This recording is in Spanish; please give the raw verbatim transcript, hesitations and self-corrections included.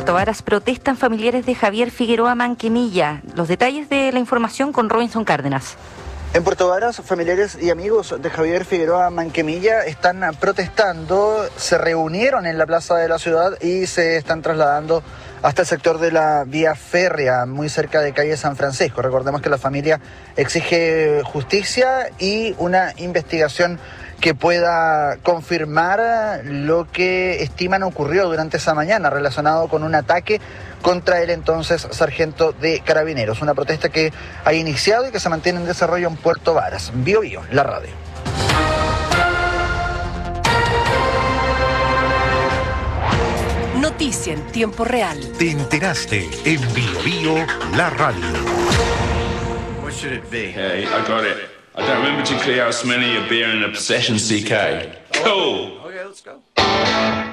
Puerto Varas protestan familiares de Javier Figueroa Manquemilla. Los detalles de la información con Robinson Cárdenas. En Puerto Varas, familiares y amigos de Javier Figueroa Manquemilla están protestando, se reunieron en la plaza de la ciudad y se están trasladando hasta el sector de la vía férrea, muy cerca de calle San Francisco. Recordemos que la familia exige justicia y una investigación que pueda confirmar lo que estiman ocurrió durante esa mañana relacionado con un ataque contra el entonces sargento de Carabineros. Una protesta que ha iniciado y que se mantiene en desarrollo en Puerto Varas. Bio Bio, la radio. Noticia en tiempo real. Te enteraste en Bio Bio, la radio. What should it be? Hey, I got it. I don't remember particularly how smelly your beer and obsession, C K. Cool. Okay, let's go.